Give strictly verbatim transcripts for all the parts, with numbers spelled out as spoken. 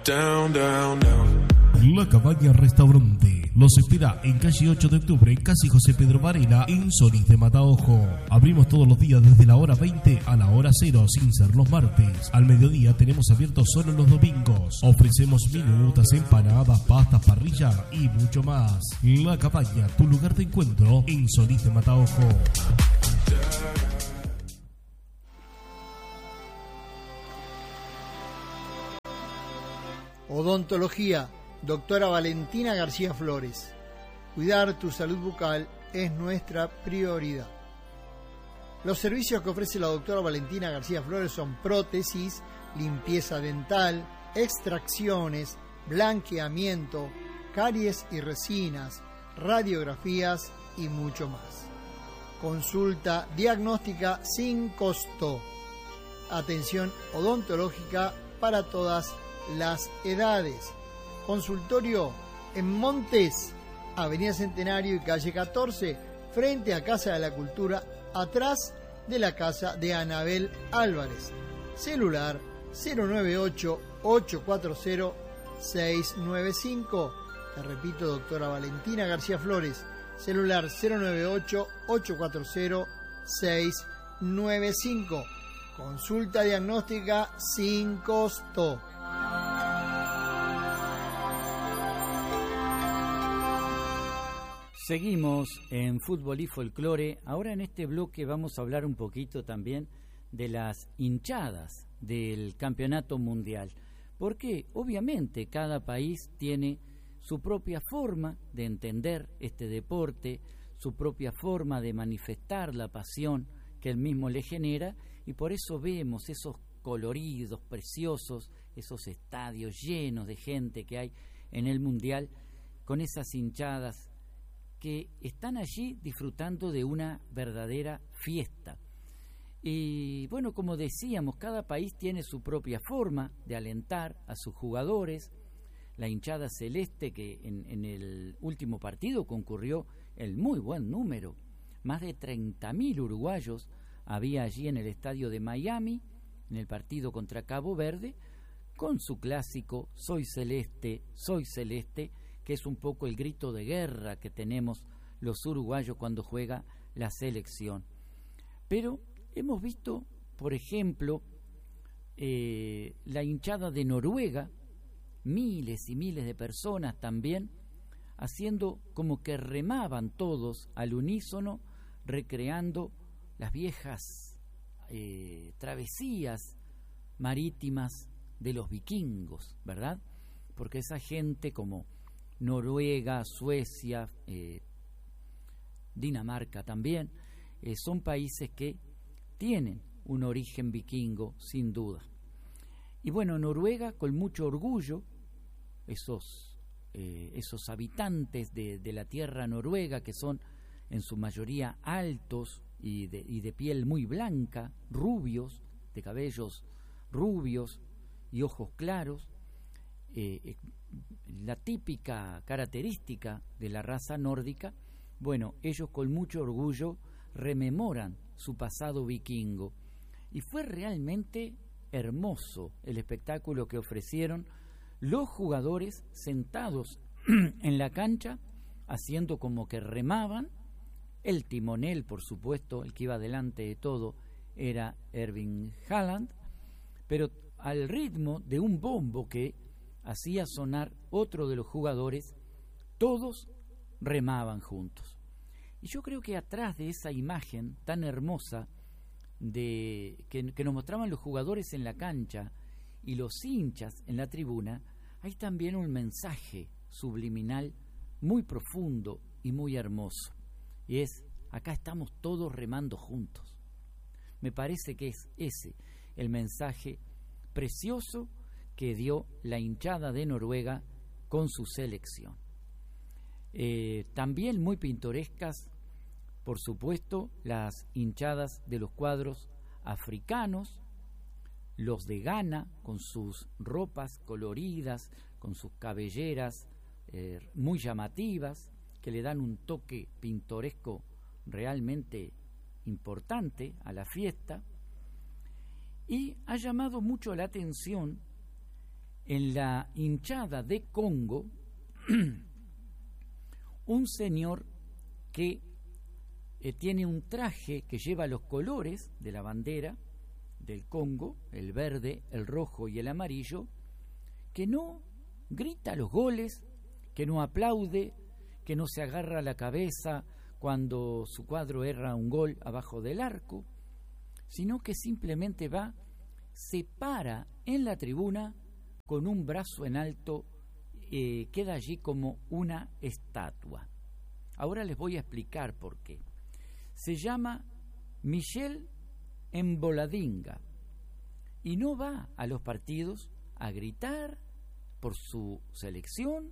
Down, down, down. La Cabaña Restaurante los espera en calle ocho de octubre, casi José Pedro Varela, en Solís de Mataojo. Abrimos todos los días desde la hora veinte a la hora cero, sin ser los martes. Al mediodía tenemos abiertos solo los domingos. Ofrecemos minutas, empanadas, pastas, parrilla y mucho más. La Cabaña, tu lugar de encuentro en Solís de Mataojo. Odontología, doctora Valentina García Flores. Cuidar tu salud bucal es nuestra prioridad. Los servicios que ofrece la doctora Valentina García Flores son prótesis, limpieza dental, extracciones, blanqueamiento, caries y resinas, radiografías y mucho más. Consulta diagnóstica sin costo. Atención odontológica para todas las edades. Consultorio en Montes, Avenida Centenario y calle catorce, frente a Casa de la Cultura, atrás de la casa de Anabel Álvarez. Celular cero nueve ocho, ocho cuatro cero, seis nueve cinco. Te repito, doctora Valentina García Flores. Celular cero nueve ocho, ocho cuatro cero, seis nueve cinco. Consulta diagnóstica sin costo. Seguimos en Fútbol y Folclore. Ahora en este bloque vamos a hablar un poquito también de las hinchadas del Campeonato Mundial. Porque obviamente cada país tiene su propia forma de entender este deporte, su propia forma de manifestar la pasión que él mismo le genera, y por eso vemos esos coloridos, preciosos, esos estadios llenos de gente que hay en el Mundial, con esas hinchadas que están allí disfrutando de una verdadera fiesta. Y bueno, como decíamos, cada país tiene su propia forma de alentar a sus jugadores. La hinchada celeste, que en, en el último partido concurrió el muy buen número, más de treinta mil uruguayos había allí en el estadio de Miami, en el partido contra Cabo Verde, con su clásico "Soy celeste, soy celeste", que es un poco el grito de guerra que tenemos los uruguayos cuando juega la selección. Pero hemos visto, por ejemplo, eh, la hinchada de Noruega, miles y miles de personas también, haciendo como que remaban todos al unísono, recreando las viejas eh, travesías marítimas de los vikingos, ¿verdad? Porque esa gente como Noruega, Suecia, eh, Dinamarca también, eh, son países que tienen un origen vikingo, sin duda. Y bueno, Noruega, con mucho orgullo, esos, eh, esos habitantes de, de la tierra noruega, que son en su mayoría altos y de, y de piel muy blanca, rubios, de cabellos rubios y ojos claros, eh, la típica característica de la raza nórdica. Bueno, ellos con mucho orgullo rememoran su pasado vikingo, y fue realmente hermoso el espectáculo que ofrecieron los jugadores sentados en la cancha, haciendo como que remaban. El timonel, por supuesto, el que iba delante de todo, era Erling Haaland, pero al ritmo de un bombo que hacía sonar otro de los jugadores, todos remaban juntos. Y yo creo que atrás de esa imagen tan hermosa de que, que nos mostraban los jugadores en la cancha y los hinchas en la tribuna, hay también un mensaje subliminal muy profundo y muy hermoso. Y es: acá estamos todos remando juntos. Me parece que es ese el mensaje precioso que dio la hinchada de Noruega con su selección. Eh, también muy pintorescas, por supuesto, las hinchadas de los cuadros africanos, los de Ghana, con sus ropas coloridas, con sus cabelleras eh, muy llamativas, que le dan un toque pintoresco realmente importante a la fiesta. Y ha llamado mucho la atención en la hinchada de Congo un señor que eh, tiene un traje que lleva los colores de la bandera del Congo, el verde, el rojo y el amarillo, que no grita los goles, que no aplaude, que no se agarra la cabeza cuando su cuadro erra un gol abajo del arco, sino que simplemente va, se para en la tribuna con un brazo en alto, eh, queda allí como una estatua. Ahora les voy a explicar por qué. Se llama Michel Mboladinga y no va a los partidos a gritar por su selección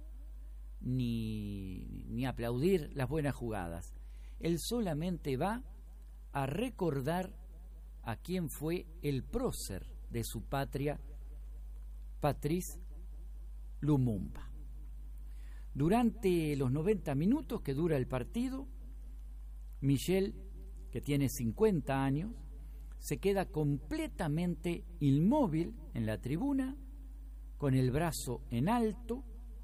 ni, ni aplaudir las buenas jugadas. Él solamente va a recordar a quién fue el prócer de su patria, Patrice Lumumba. Durante los noventa minutos que dura el partido, Michel, que tiene cincuenta años, se queda completamente inmóvil en la tribuna, con el brazo en alto,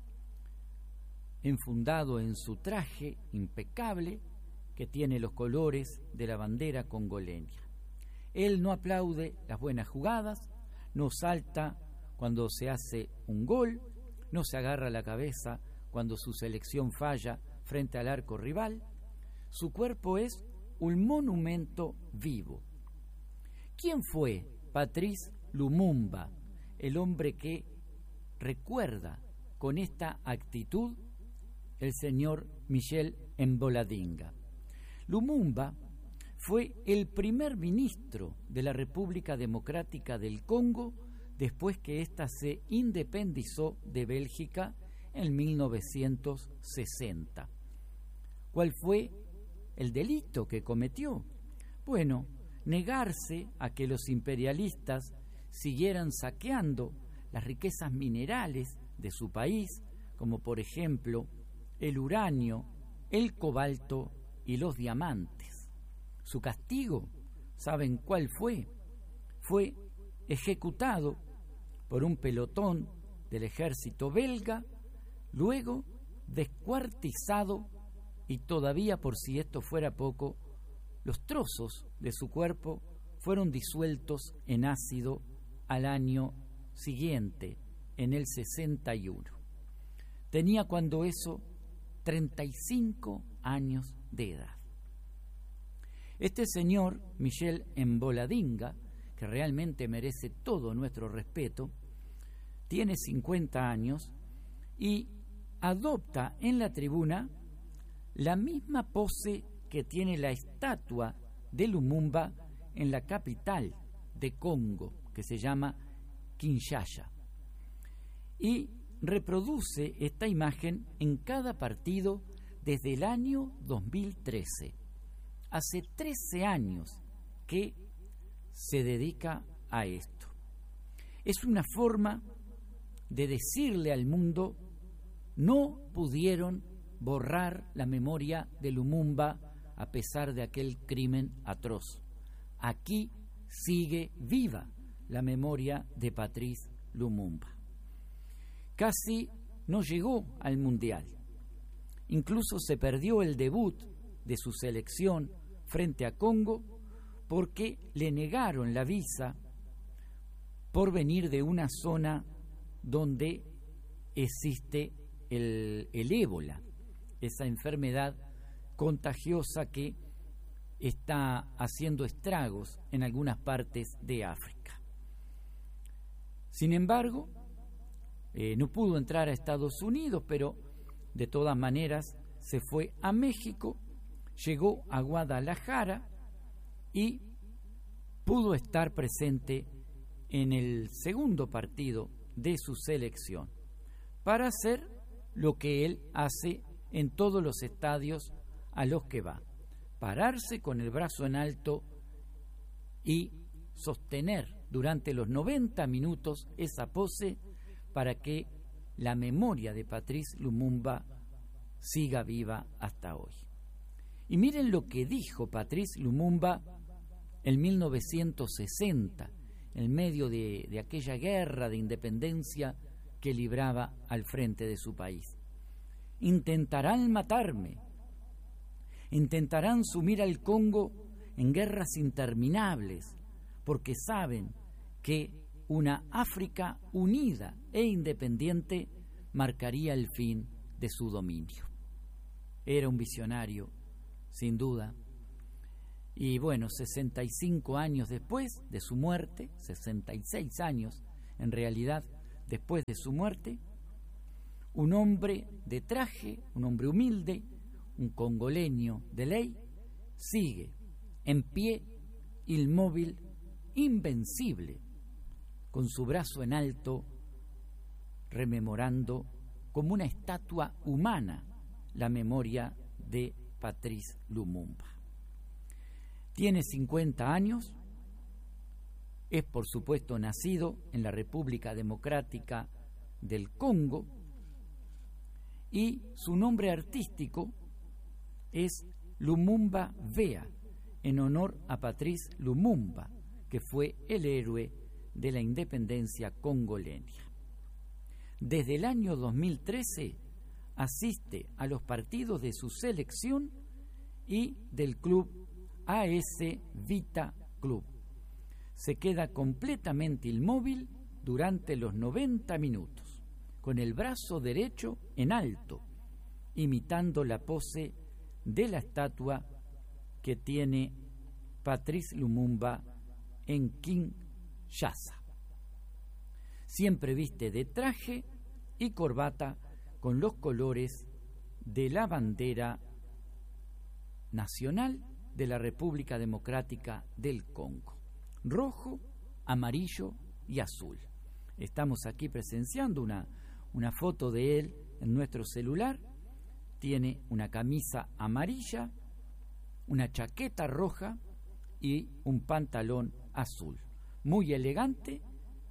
enfundado en su traje impecable que tiene los colores de la bandera congoleña. Él no aplaude las buenas jugadas, no salta cuando se hace un gol, no se agarra la cabeza cuando su selección falla frente al arco rival. Su cuerpo es un monumento vivo. ¿Quién fue Patrice Lumumba, el hombre que recuerda con esta actitud el señor Michel Mboladinga? Lumumba fue el primer ministro de la República Democrática del Congo después que ésta se independizó de Bélgica en mil novecientos sesenta. ¿Cuál fue el delito que cometió? Bueno, negarse a que los imperialistas siguieran saqueando las riquezas minerales de su país, como por ejemplo el uranio, el cobalto y los diamantes. Su castigo, ¿saben cuál fue? Fue ejecutado por un pelotón del ejército belga, luego descuartizado y todavía, por si esto fuera poco, los trozos de su cuerpo fueron disueltos en ácido al año siguiente, en el sesenta y uno. Tenía cuando eso treinta y cinco años de edad. Este señor, Michel Mboladinga, que realmente merece todo nuestro respeto, tiene cincuenta años y adopta en la tribuna la misma pose que tiene la estatua de Lumumba en la capital de Congo, que se llama Kinshasa, y reproduce esta imagen en cada partido desde el año dos mil trece. Hace trece años que se dedica a esto. Es una forma de decirle al mundo: no pudieron borrar la memoria de Lumumba a pesar de aquel crimen atroz. Aquí sigue viva la memoria de Patrice Lumumba. Casi no llegó al Mundial. Incluso se perdió el debut de su selección frente a Congo porque le negaron la visa por venir de una zona donde existe el, el ébola, esa enfermedad contagiosa que está haciendo estragos en algunas partes de África. Sin embargo, eh, no pudo entrar a Estados Unidos, pero de todas maneras se fue a México, llegó a Guadalajara y pudo estar presente en el segundo partido de su selección para hacer lo que él hace en todos los estadios a los que va: pararse con el brazo en alto y sostener durante los noventa minutos esa pose para que la memoria de Patrice Lumumba siga viva hasta hoy. Y miren lo que dijo Patrice Lumumba en mil novecientos sesenta, en medio de, de aquella guerra de independencia que libraba al frente de su país. Intentarán matarme, intentarán sumir al Congo en guerras interminables, porque saben que una África unida e independiente marcaría el fin de su dominio. Era un visionario, sin duda. Y bueno, sesenta y cinco años después de su muerte, sesenta y seis años en realidad después de su muerte, un hombre de traje, un hombre humilde, un congoleño de ley, sigue en pie, inmóvil, invencible, con su brazo en alto, rememorando como una estatua humana la memoria de Patrice Lumumba. Tiene cincuenta años, es por supuesto nacido en la República Democrática del Congo y su nombre artístico es Lumumba Vea, en honor a Patrice Lumumba, que fue el héroe de la independencia congoleña. Desde el año dos mil trece asiste a los partidos de su selección y del club A S Vita Club. Se queda completamente inmóvil durante los noventa minutos, con el brazo derecho en alto, imitando la pose de la estatua que tiene Patrice Lumumba en Kinshasa. Siempre viste de traje y corbata con los colores de la bandera nacional de la República Democrática del Congo: rojo, amarillo y azul. Estamos aquí presenciando una, una foto de él en nuestro celular. Tiene una camisa amarilla, una chaqueta roja y un pantalón azul. Muy elegante,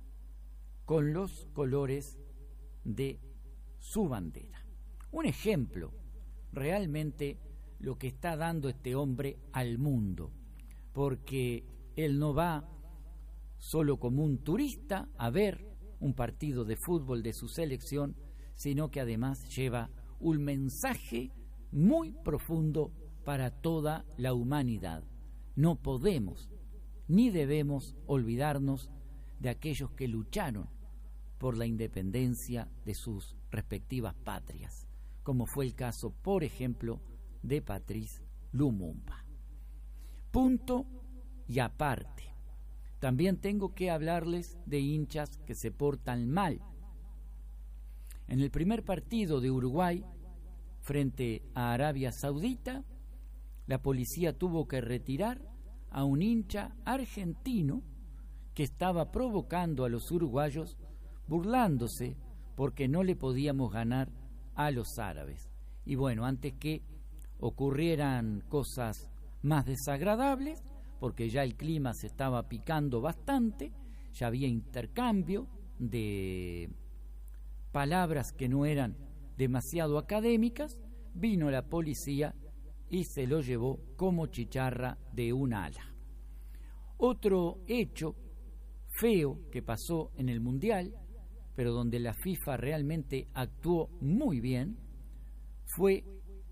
con los colores de su bandera. Un ejemplo, realmente, lo que está dando este hombre al mundo, porque él no va solo como un turista a ver un partido de fútbol de su selección, sino que además lleva un mensaje muy profundo para toda la humanidad. No podemos ni debemos olvidarnos de aquellos que lucharon por la independencia de sus respectivas patrias, como fue el caso, por ejemplo, de Patrice Lumumba. Punto y aparte. También tengo que hablarles de hinchas que se portan mal. En el primer partido de Uruguay frente a Arabia Saudita, la policía tuvo que retirar a un hincha argentino que estaba provocando a los uruguayos, burlándose porque no le podíamos ganar a los árabes. Y bueno, antes que ocurrieran cosas más desagradables, porque ya el clima se estaba picando bastante, ya había intercambio de palabras que no eran demasiado académicas, vino la policía y se lo llevó como chicharra de un ala. Otro hecho feo que pasó en el Mundial, pero donde la FIFA realmente actuó muy bien, fue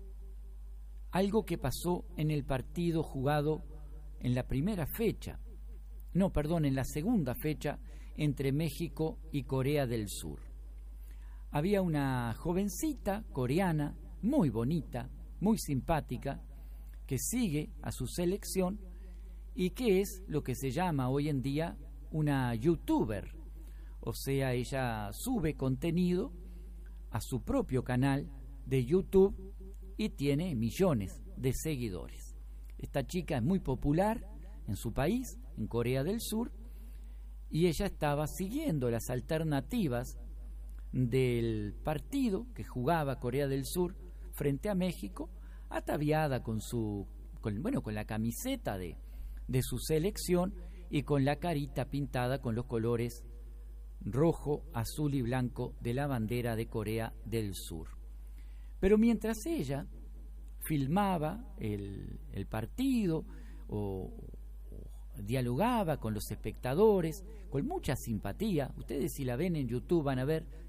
algo que pasó en el partido jugado en la primera fecha, no, perdón, en la segunda fecha entre México y Corea del Sur. Había una jovencita coreana, muy bonita, muy simpática, que sigue a su selección y que es lo que se llama hoy en día una youtuber. O sea, ella sube contenido a su propio canal de YouTube y tiene millones de seguidores. Esta chica es muy popular en su país, en Corea del Sur, y ella estaba siguiendo las alternativas del partido que jugaba Corea del Sur frente a México, ataviada con su, con, bueno, con la camiseta de, de su selección y con la carita pintada con los colores rojo, azul y blanco de la bandera de Corea del Sur. Pero mientras ella filmaba el, el partido o, o dialogaba con los espectadores con mucha simpatía, ustedes si la ven en YouTube van a ver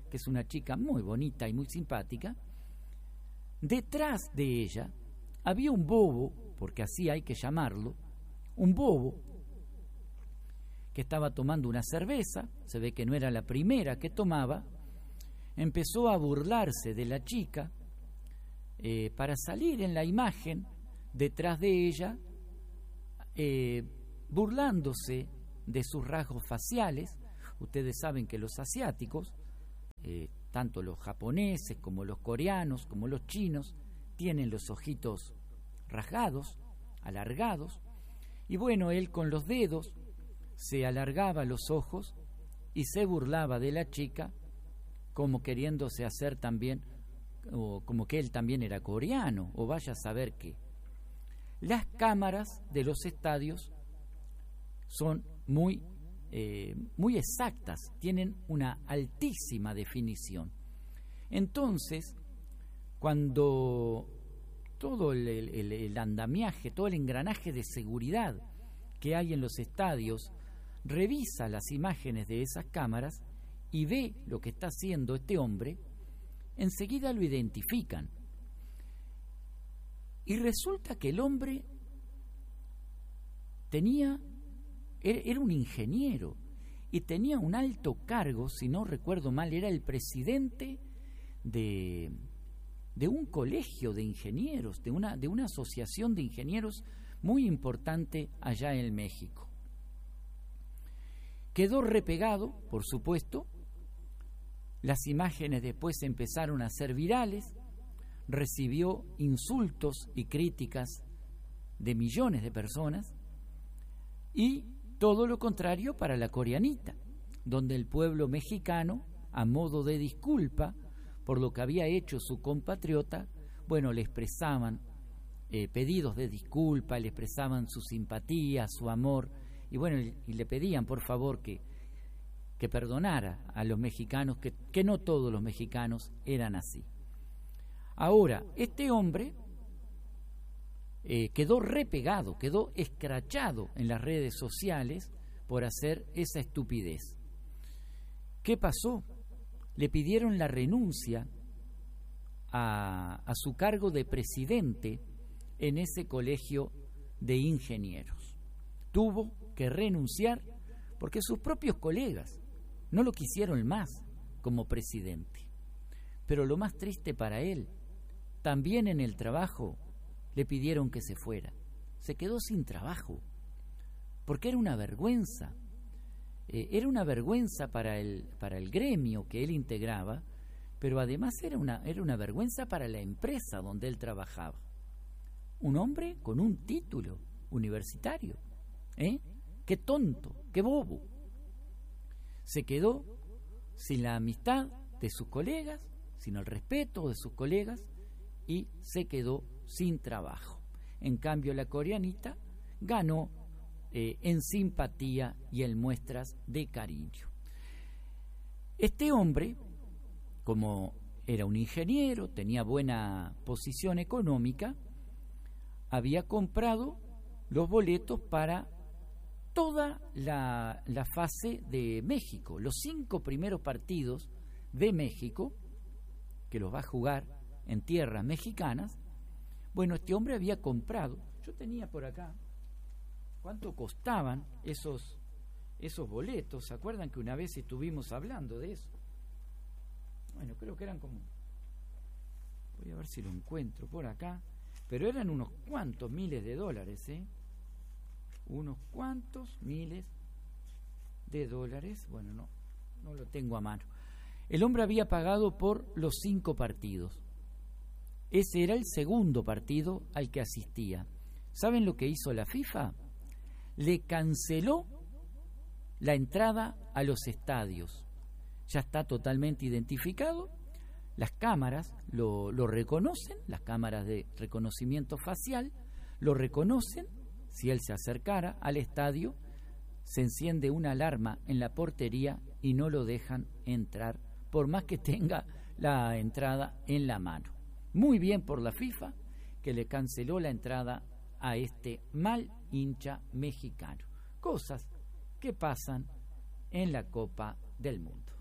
que es una chica muy bonita y muy simpática, detrás de ella había un bobo, porque así hay que llamarlo, un bobo que estaba tomando una cerveza, se ve que no era la primera que tomaba, empezó a burlarse de la chica eh, para salir en la imagen detrás de ella, eh, burlándose de sus rasgos faciales. Ustedes saben que los asiáticos, eh, tanto los japoneses como los coreanos, como los chinos, tienen los ojitos rasgados, alargados, y bueno, él con los dedos se alargaba los ojos y se burlaba de la chica como queriéndose hacer también, o como que él también era coreano, o vaya a saber qué. Las cámaras de los estadios son muy, eh, muy exactas, tienen una altísima definición. Entonces, cuando todo el, el, el andamiaje, todo el engranaje de seguridad que hay en los estadios revisa las imágenes de esas cámaras y ve lo que está haciendo este hombre, enseguida lo identifican. Y resulta que el hombre tenía, era un ingeniero y tenía un alto cargo, si no recuerdo mal, era el presidente de, de un colegio de ingenieros, de una, de una asociación de ingenieros muy importante allá en México. Quedó repegado, por supuesto, las imágenes después empezaron a ser virales, recibió insultos y críticas de millones de personas, y todo lo contrario para la coreanita, donde el pueblo mexicano, a modo de disculpa por lo que había hecho su compatriota, bueno, le expresaban eh, pedidos de disculpa, le expresaban su simpatía, su amor, y bueno, y le pedían por favor que, que perdonara a los mexicanos, que, que no todos los mexicanos eran así. Ahora, este hombre eh, quedó repegado, quedó escrachado en las redes sociales por hacer esa estupidez. ¿Qué pasó? Le pidieron la renuncia a, a su cargo de presidente en ese colegio de ingenieros. Tuvo que renunciar porque sus propios colegas no lo quisieron más como presidente. Pero lo más triste para él, también en el trabajo le pidieron que se fuera. Se quedó sin trabajo porque era una vergüenza. Eh, era una vergüenza para el, para el gremio que él integraba, pero además era una, era una vergüenza para la empresa donde él trabajaba. Un hombre con un título universitario, ¿eh? Qué tonto, qué bobo. Se quedó sin la amistad de sus colegas, sin el respeto de sus colegas, y se quedó sin trabajo. En cambio, la coreanita ganó eh, en simpatía y en muestras de cariño. Este hombre, como era un ingeniero, tenía buena posición económica, había comprado los boletos para toda la, la fase de México, los cinco primeros partidos de México, que los va a jugar en tierras mexicanas. Bueno, este hombre había comprado, yo tenía por acá, ¿cuánto costaban esos, esos boletos? ¿Se acuerdan que una vez estuvimos hablando de eso? Bueno, creo que eran como, voy a ver si lo encuentro por acá, pero eran unos cuantos miles de dólares, ¿eh? Unos cuantos miles de dólares, bueno, no, no lo tengo a mano. El hombre había pagado por los cinco partidos. Ese era el segundo partido al que asistía. ¿Saben lo que hizo la FIFA? Le canceló la entrada a los estadios. Ya está totalmente identificado. Las cámaras lo, lo reconocen, las cámaras de reconocimiento facial lo reconocen. Si él se acercara al estadio, se enciende una alarma en la portería y no lo dejan entrar, por más que tenga la entrada en la mano. Muy bien por la FIFA, que le canceló la entrada a este mal hincha mexicano. Cosas que pasan en la Copa del Mundo.